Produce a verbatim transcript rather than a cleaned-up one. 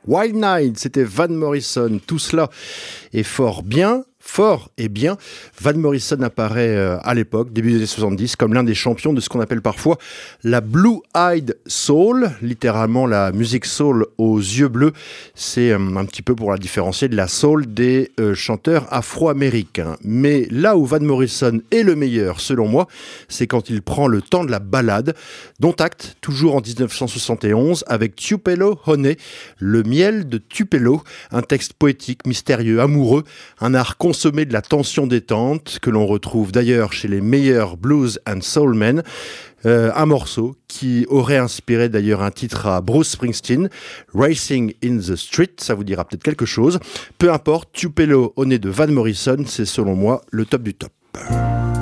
Wild Night, c'était Van Morrison. Tout cela est fort bien. Fort et bien, Van Morrison apparaît euh, à l'époque, début des années soixante-dix, comme l'un des champions de ce qu'on appelle parfois la Blue-Eyed Soul, littéralement la musique soul aux yeux bleus. C'est euh, un petit peu pour la différencier de la soul des euh, chanteurs afro-américains. Mais là où Van Morrison est le meilleur, selon moi, c'est quand il prend le temps de la ballade, dont acte, toujours en dix-neuf cent soixante et onze, avec Tupelo Honey, le miel de Tupelo, un texte poétique, mystérieux, amoureux, un art consommé sommet de la tension détente que l'on retrouve d'ailleurs chez les meilleurs blues and soul men, euh, un morceau qui aurait inspiré d'ailleurs un titre à Bruce Springsteen, Racing in the Street, ça vous dira peut-être quelque chose. Peu importe, Tupelo Honey de Van Morrison, c'est selon moi le top du top.